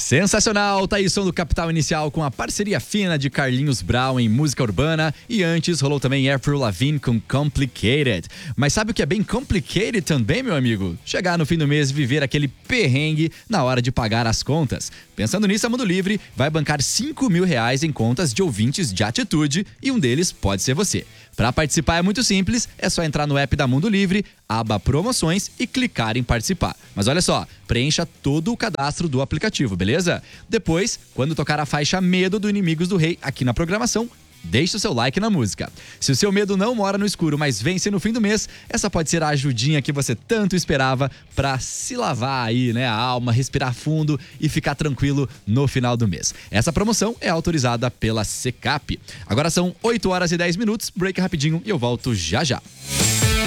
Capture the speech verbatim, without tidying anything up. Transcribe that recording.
Sensacional, tá aí o som do Capital Inicial com a parceria fina de Carlinhos Brown em música urbana e antes rolou também Avril Lavigne com Complicated. Mas sabe o que é bem complicated também, meu amigo? Chegar no fim do mês e viver aquele perrengue na hora de pagar as contas. Pensando nisso, a Mundo Livre vai bancar cinco mil reais em contas de ouvintes de atitude e um deles pode ser você. Para participar é muito simples, é só entrar no app da Mundo Livre, aba Promoções e clicar em participar. Mas olha só, preencha todo o cadastro do aplicativo, beleza? Depois, quando tocar a faixa Medo do Inimigos do Rei aqui na programação, deixe o seu like na música. Se o seu medo não mora no escuro, mas vence no fim do mês, essa pode ser a ajudinha que você tanto esperava para se lavar aí, né, a alma, respirar fundo e ficar tranquilo no final do mês. Essa promoção é autorizada pela Secap. Agora são oito horas e dez minutos, break rapidinho e eu volto já já.